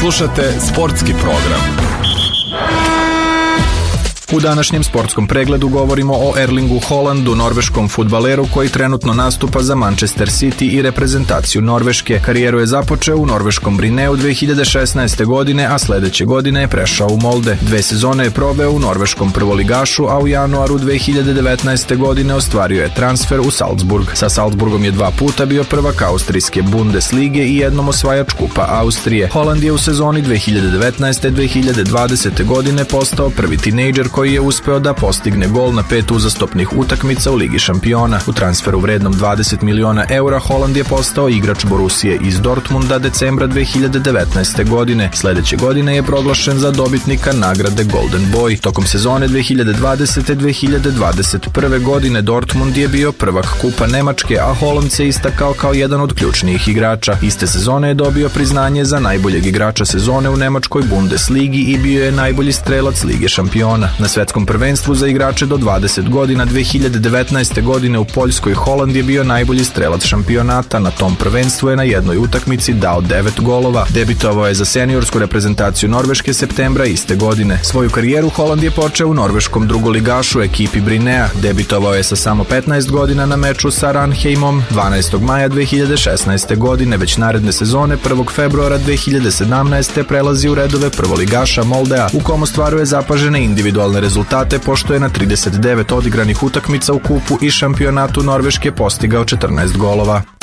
Slušate sportski program. U današnjem sportskom pregledu govorimo o Erlingu Haalandu, norveškom fudbaleru koji trenutno nastupa za Manchester City i reprezentaciju Norveške. Karijeru je započeo u norveškom Brineu 2016. godine, a sledeće godine je prešao u Molde. 2 sezone je proveo u norveškom prvoligašu, a u januaru 2019. godine ostvario je transfer u Salzburg. Sa Salzburgom je 2 puta bio prvak austrijske Bundeslige i jednom osvajač Kupa Austrije. Haaland je u sezoni 2019-2020. godine postao prvi tinejdžer koji je uspeo da postigne gol na 5 uzastopnih utakmica u Ligi šampiona. U transferu vrednom 20 miliona eura Haaland je postao igrač Borusije iz Dortmunda decembra 2019. godine. Sledeće godine je proglašen za dobitnika nagrade Golden Boy. Tokom sezone 2020-2021. godine Dortmund je bio prvak Kupa Nemačke, a Haaland se istakao kao jedan od ključnijih igrača. Iste sezone je dobio priznanje za najboljeg igrača sezone u Nemačkoj Bundesligi i bio je najbolji strelac Lige šampiona. Na svetskom prvenstvu za igrače do 20 godina 2019. godine u Poljskoj Haaland je bio najbolji strelac šampionata. Na tom prvenstvu je na jednoj utakmici dao 9 golova. Debitovao je za seniorsku reprezentaciju Norveške septembra iste godine. Svoju karijeru Haaland je počeo u norveškom drugoligašu ekipi Brinea. Debitovao je sa samo 15 godina na meču sa Ranheimom 12. maja 2016. godine. Već naredne sezone 1. februara 2017. prelazi u redove prvoligaša Moldea, u kom ostvaruje zapažene individualne rezultate, pošto je na 39 odigranih utakmica u kupu i šampionatu Norveške postigao 14 golova.